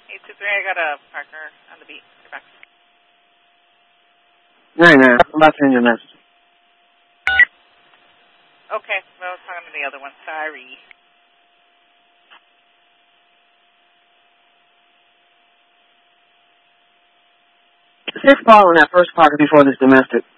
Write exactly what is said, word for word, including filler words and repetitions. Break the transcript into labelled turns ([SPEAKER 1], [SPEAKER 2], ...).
[SPEAKER 1] eight two three, I got a partner on the beat. You're back.
[SPEAKER 2] Right now. I'm about to send you a message.
[SPEAKER 1] Okay. Well, I was talking to the other one. Sorry.
[SPEAKER 2] Six ball on that first pocket before this domestic.